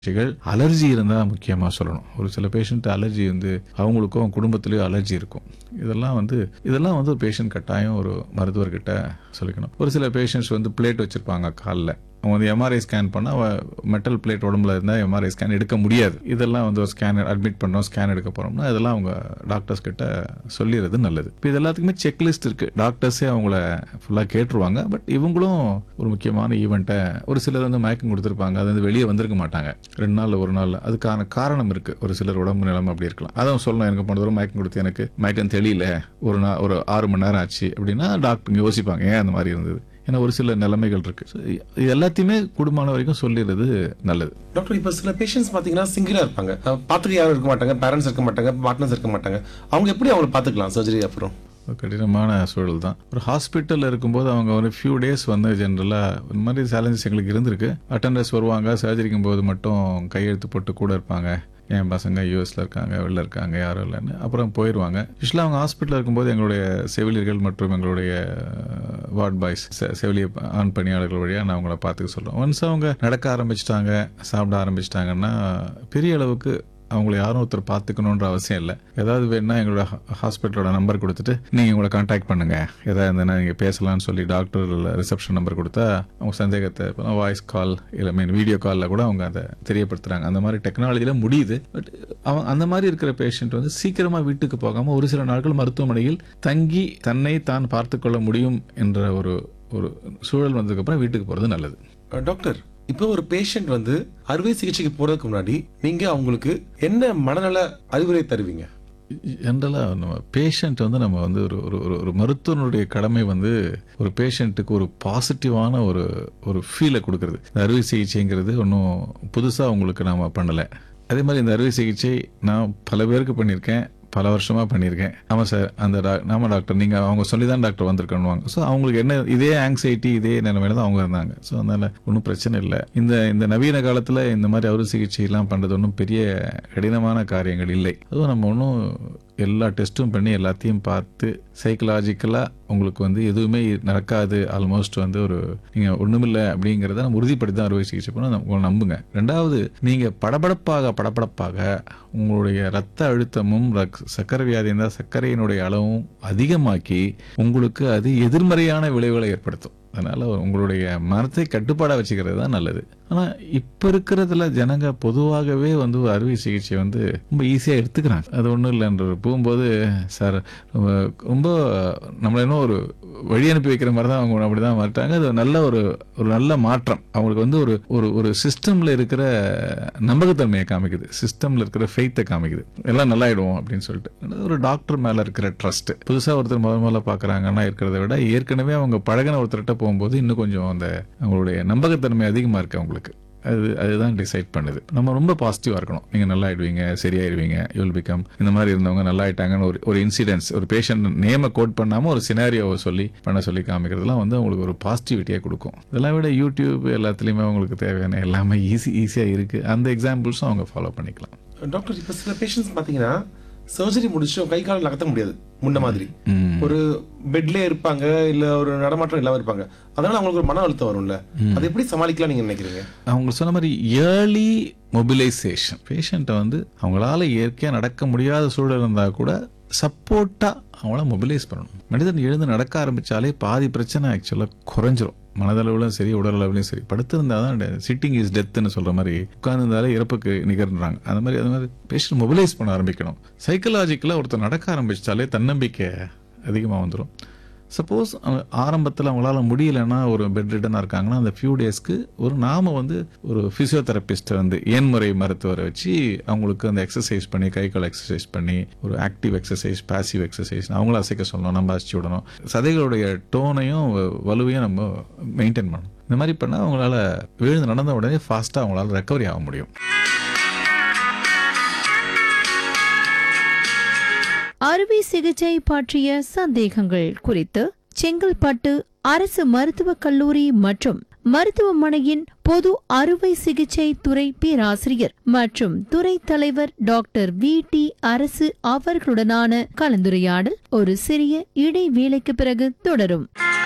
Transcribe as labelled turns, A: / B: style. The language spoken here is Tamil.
A: அலர்ஜி இருந்தால் முக்கியமாக சொல்லணும். ஒரு சில பேஷண்ட் அலர்ஜி அவங்களுக்கும் குடும்பத்திலேயும் அலர்ஜி இருக்கும். இதெல்லாம் ஒரு பேஷண்ட் கட்டாயம் ஒரு மருத்துவர்கிட்ட சொல்லிக்கணும். ஒரு சில பேஷண்ட்ஸ் பிளேட் வச்சிருப்பாங்க காலில். அவங்க எம்ஆர்ஐ ஸ்கேன் பண்ணால் மெட்டல் பிளேட் உடம்புல இருந்தால் எம்ஆர்ஐ ஸ்கேன் எடுக்க முடியாது. இதெல்லாம் ஒரு ஸ்கேன் அட்மிட் பண்ணோம், ஸ்கேன் எடுக்க போறோம்னா இதெல்லாம் அவங்க டாக்டர்ஸ் கிட்ட சொல்லிடுறது நல்லது. இப்போ இது எல்லாத்துக்குமே செக்லிஸ்ட் இருக்கு. டாக்டர்ஸே அவங்கள ஃபுல்லாக கேட்டுருவாங்க. பட் இவங்களும் ஒரு முக்கியமான ஈவெண்ட்டை ஒரு சிலர் மயக்கம் கொடுத்துருப்பாங்க. அது வெளியே வந்திருக்க மாட்டாங்க 2 நாள் 1 நாள். அதுக்கான காரணம் இருக்கு. ஒரு சிலர் உடம்பு நிலைமை அப்படி இருக்கலாம். அதான் சொல்லணும், எனக்கு போன தடவை மயக்கம் கொடுத்து எனக்கு மயக்கம் தெரியல, ஒரு 6 மணி நேரம் ஆச்சு அப்படின்னா டாக்டர் யோசிப்பாங்க ஏன் அந்த மாதிரி இருந்தது. ஏன்னா ஒரு சில நிலைமைகள் இருக்கு. இது எல்லாத்தையுமே கூடுமான வரைக்கும் சொல்லிடுறது நல்லது.
B: டாக்டர், இப்போ சில பேஷண்ட்ஸ் பாத்தீங்கன்னா சிங்கிளா இருப்பாங்க, பாத்துக்க யாரும் இருக்க மாட்டாங்க, பேரண்ட்ஸ் இருக்க மாட்டாங்க, பார்ட்னர்ஸ் இருக்க மாட்டாங்க. அவங்க எப்படி அவங்களை பாத்துக்கலாம் சர்ஜரி அப்புறம்?
A: கடினமான சூழல் தான். ஒரு ஹாஸ்பிட்டலில் இருக்கும்போது அவங்க ஒரு ஃபியூ டேஸ் ஜென்ரலாக இந்த மாதிரி சேலஞ்சஸ் எங்களுக்கு இருந்திருக்கு. அட்டண்டர்ஸ் வருவாங்க, சர்ஜரிக்கும் போது மட்டும் கையெழுத்து போட்டு கூட இருப்பாங்க. என் பசங்க யூஎஸ்ல இருக்காங்க, வெளில இருக்காங்க, யாரும் இல்லைன்னு அப்புறம் போயிடுவாங்க. யூஸ்வலாக அவங்க ஹாஸ்பிட்டலில் இருக்கும்போது எங்களுடைய செவிலியர்கள் மற்றும் எங்களுடைய வார்ட் பாய்ஸ், செவிலிய ஆண் பணியாளர்கள் வழியாக நான் அவங்கள பார்த்துக்க சொல்கிறோம். ஒன்ஸ் அவங்க நடக்க ஆரம்பிச்சிட்டாங்க, சாப்பிட ஆரம்பிச்சிட்டாங்கன்னா பெரிய அளவுக்கு அவங்கள யாரும் ஒருத்தர் பார்த்துக்கணுன்ற அவசியம் இல்லை. ஏதாவது வேணுன்னா எங்களோட ஹாஸ்பிட்டலோட நம்பர் கொடுத்துட்டு நீங்கள் உங்களை கான்டாக்ட் பண்ணுங்க, ஏதாவது இருந்ததுன்னா நீங்கள் பேசலாம்னு சொல்லி டாக்டர் ரிசப்ஷன் நம்பர் கொடுத்தா அவங்க சந்தேகத்தை வாய்ஸ் கால் இல்லை வீடியோ காலில் கூட அவங்க அதை தெரியப்படுத்துறாங்க. அந்த மாதிரி டெக்னாலஜியில் முடியுது. பட் அவங்க அந்த மாதிரி இருக்கிற பேஷண்ட் சீக்கிரமாக வீட்டுக்கு போகாமல் ஒரு சில நாட்கள் மருத்துவமனையில் தங்கி தன்னை தான் பார்த்துக்கொள்ள முடியும் என்ற ஒரு சூழல் வந்ததுக்கப்புறம் வீட்டுக்கு போகிறது நல்லது.
B: டாக்டர், இப்போ ஒரு பேஷண்ட் அறுவை சிகிச்சைக்கு போறதுக்கு முன்னாடி நீங்க அவங்களுக்கு என்ன மனநல அறிவுரை தருவீங்க?
A: ஜென்ரலாக நம்ம பேஷண்ட் நம்ம ஒரு மருத்துவனுடைய கடமை ஒரு பேஷண்ட்டுக்கு ஒரு பாசிட்டிவான ஒரு ஃபீலை கொடுக்கறது. இந்த அறுவை சிகிச்சைங்கிறது ஒன்றும் புதுசாக உங்களுக்கு நாம் பண்ணலை. அதே மாதிரி இந்த அறுவை சிகிச்சை நான் பல பேருக்கு பண்ணியிருக்கேன், பல வருஷமாக பண்ணியிருக்கேன். ஆமாம் சார், ஆமாம் டாக்டர், நீங்கள் அவங்க சொல்லி தான் டாக்டர் வந்திருக்கணுவாங்க. ஸோ அவங்களுக்கு என்ன இதே ஆங்ஸைட்டி இதே நிலைமையில தான் அவங்க இருந்தாங்க. ஸோ அதனால் ஒன்றும் பிரச்சனை இல்லை. இந்த நவீன காலத்தில் இந்த மாதிரி அறுவை சிகிச்சையெல்லாம் பண்ணுறது ஒன்றும் பெரிய கடினமான காரியங்கள் இல்லை. அதுவும் நம்ம ஒன்றும் எல்லா டெஸ்ட்டும் பண்ணி எல்லாத்தையும் பார்த்து சைக்கலாஜிக்கலாக உங்களுக்கு எதுவுமே நடக்காது, ஆல்மோஸ்ட் நீங்கள் ஒன்றுமில்லை அப்படிங்கிறத நம்ம உறுதிப்படுத்தி தான் அறுவை சிகிச்சை பண்ண நம்புங்க. 2வது, நீங்கள் படபடப்பாக உங்களுடைய ரத்த அழுத்தமும் சர்க்கரை வியாதி இருந்தால் சர்க்கரையினுடைய அளவும் அதிகமாக்கி உங்களுக்கு அது எதிர்மறையான விளைவுகளை ஏற்படுத்தும். அதனால உங்களுடைய மனத்தை கட்டுப்பாடாக வச்சுக்கிறது தான் நல்லது. ஆனால் இப்போ இருக்கிறதுல ஜனங்க பொதுவாகவே அறுவை சிகிச்சை ரொம்ப ஈஸியாக எடுத்துக்கிறாங்க. அது ஒன்றும் இல்லைன்ற போகும்போது சார் ரொம்ப நம்மள இன்னும் ஒரு வழி அனுப்பி வைக்கிற மாதிரி தான் அவங்க அப்படிதான் மாட்டாங்க. அது நல்ல ஒரு நல்ல மாற்றம். அவங்களுக்கு ஒரு சிஸ்டம்ல இருக்கிற நம்பகத்தன்மையை காமிக்குது, சிஸ்டம்ல இருக்கிற ஃபெய்த்தை காமிக்குது. எல்லாம் நல்லாயிடுவோம் அப்படின்னு சொல்லிட்டு ஒரு டாக்டர் மேல இருக்கிற ட்ரஸ்ட். புதுசாக ஒருத்தர் முதல்ல பார்க்குறாங்கன்னா இருக்கிறத விட ஏற்கனவே அவங்க பழகின ஒருத்தர்கிட்ட போகும்போது இன்னும் கொஞ்சம் அவங்களுடைய நம்பகத்தன்மை அதிகமாக இருக்கு அவங்களுக்கு. அதுதான் டிசைட் பண்ணுது. நம்ம ரொம்ப பாசிட்டிவா இருக்கணும். நீங்க நல்லா ஆயிடுவீங்க, சரியாயிருவீங்க, யூல் பிகம், இந்த மாதிரி இருந்தவங்க நல்லா ஆயிட்டாங்கன்னு ஒரு இன்சிடென்ட்ஸ், ஒரு பேஷண்ட் நேமை கோட் பண்ணாம ஒரு சினாரியோவை பண்ண சொல்லி காமிக்கிறதுலாம் உங்களுக்கு ஒரு பாசிட்டிவிட்டியா கொடுக்கும். இதெல்லாம் விட யூடியூப் எல்லாத்துலயுமே அவங்களுக்கு தேவையான எல்லாமே ஈஸியா இருக்கு. அந்த எக்ஸாம்பிள்ஸும் அவங்க ஃபாலோ பண்ணிக்கலாம்.
B: டாக்டர், இப்ப சில பேஷண்ட்ஸ் பாத்தீங்கன்னா சர்ஜரி முடிச்சு கை கால் நகர்த்த முடியாது முன்ன மாதிரி, ஒரு பெட்லயே இருப்பாங்க, இல்ல ஒரு நடமாட்டம் இல்லாம இருப்பாங்க. அதனால அவங்களுக்கு ஒரு மன அழுத்தம் வரும்ல, அதை எப்படி சமாளிக்கலாம் நீங்க நினைக்கிறீங்க?
A: அவங்க சொன்ன மாதிரி ஏர்லி மொபிலைசேஷன், பேஷண்ட்டை அவங்களால இயற்கையா நடக்க முடியாத சூழல் இருந்தா கூட சப்போர்ட்டா அவங்கள மொபிலைஸ் பண்ணணும். மனிதன் எழுந்து நடக்க ஆரம்பிச்சாலே பாதி பிரச்சனை ஆக்சுவலா குறைஞ்சிரும். மனதளவுலும் சரி, உடல் அளவுலையும் சரி. படுத்திருந்தாதான் சிட்டிங் இஸ் டெத்னு சொல்ற மாதிரி, உட்கார்ந்துருந்தாலே இறப்புக்கு நிகர்ன்றாங்க. அது மாதிரி பேஷண்ட் மொபிலைஸ் பண்ண ஆரம்பிக்கணும். சைக்கலாஜிக்கலா ஒருத்தர் நடக்க ஆரம்பிச்சாலே தன்னம்பிக்கை அதிகமாக வந்துடும். சப்போஸ் ஆரம்பத்தில் அவங்களால முடியலன்னா, ஒரு பெட் ரிட்டனாக இருக்காங்கன்னா, அந்த ஃபியூ டேஸ்க்கு நாம ஒரு பிசியோதெரபிஸ்ட்டை எண்முறை மருத்துவரை வச்சு அவங்களுக்கு அந்த எக்ஸசைஸ் பண்ணி, கை கால் எக்ஸசைஸ் பண்ணி, ஒரு ஆக்டிவ் எக்ஸசைஸ், பாசிவ் எக்ஸசைஸ் அவங்கள அசைக்க சொல்லணும், நம்ம அசைச்சு விடணும். சதைகளுடைய டோனையும் வலுவையும் நம்ம மெயின்டைன் பண்ணணும். இந்த மாதிரி பண்ணால் அவங்களால விழுந்து நடந்த உடனே ஃபாஸ்ட்டாக அவங்களால ரெக்கவரி ஆக முடியும்.
C: அறுவை சிகிச்சை பற்றிய சந்தேகங்கள் குறித்து செங்கல்பட்டு அரசு மருத்துவக் கல்லூரி மற்றும் மருத்துவமனையின் பொது அறுவை சிகிச்சை துறை பேராசிரியர் மற்றும் துறை தலைவர் டாக்டர் VT அரசு அவர்களுடனான கலந்துரையாடல் ஒரு சிறிய இடைவேளைக்கு பிறகு தொடரும்.